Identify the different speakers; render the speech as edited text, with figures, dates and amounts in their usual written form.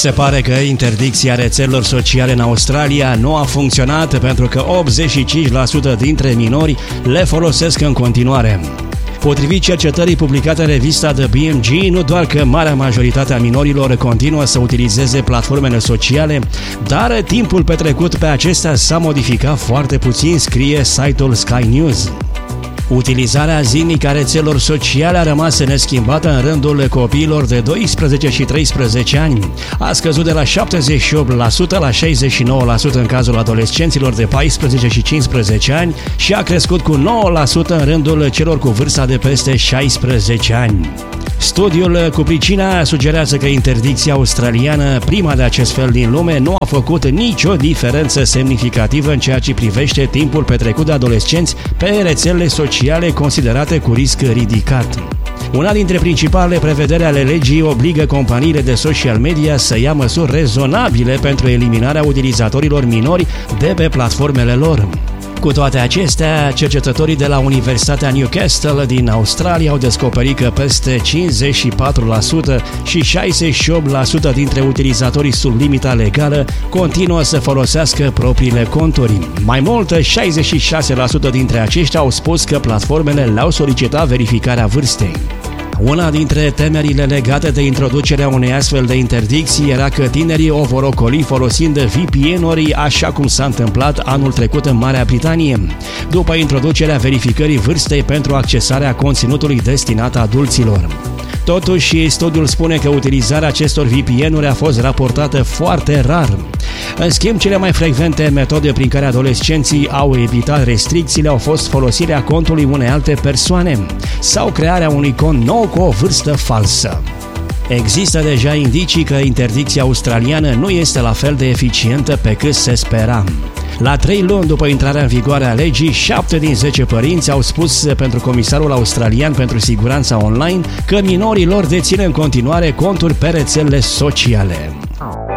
Speaker 1: Se pare că interdicția rețelelor sociale în Australia nu a funcționat pentru că 85% dintre minori le folosesc în continuare. Potrivit cercetării publicate în revista The BMG, nu doar că marea majoritate a minorilor continuă să utilizeze platformele sociale, dar timpul petrecut pe acestea s-a modificat foarte puțin, scrie site-ul Sky News. Utilizarea zilnică a rețelelor sociale a rămas neschimbată în rândul copiilor de 12 și 13 ani. A scăzut de la 78% la 69% în cazul adolescenților de 14 și 15 ani și a crescut cu 9% în rândul celor cu vârsta de peste 16 ani. Studiul cu pricina sugerează că interdicția australiană, prima de acest fel din lume, nu a făcut nicio diferență semnificativă în ceea ce privește timpul petrecut de adolescenți pe rețelele sociale considerate cu risc ridicat. Una dintre principalele prevederi ale legii obligă companiile de social media să ia măsuri rezonabile pentru eliminarea utilizatorilor minori de pe platformele lor. Cu toate acestea, cercetătorii de la Universitatea Newcastle din Australia au descoperit că peste 54% și 68% dintre utilizatorii sub limita legală continuă să folosească propriile conturi. Mai mult, 66% dintre aceștia au spus că platformele le-au solicitat verificarea vârstei. Una dintre temerile legate de introducerea unei astfel de interdicții era că tinerii o vor ocoli folosind VPN-uri, așa cum s-a întâmplat anul trecut în Marea Britanie, după introducerea verificării vârstei pentru accesarea conținutului destinat adulților. Totuși, studiul spune că utilizarea acestor VPN-uri a fost raportată foarte rar. În schimb, cele mai frecvente metode prin care adolescenții au evitat restricțiile au fost folosirea contului unei alte persoane sau crearea unui cont nou cu o vârstă falsă. Există deja indicii că interdicția australiană nu este la fel de eficientă pe cât se spera. La 3 luni după intrarea în vigoare a legii, 7 din 10 părinți au spus pentru Comisarul Australian pentru Siguranța Online că minorii lor dețin în continuare conturi pe rețelele sociale.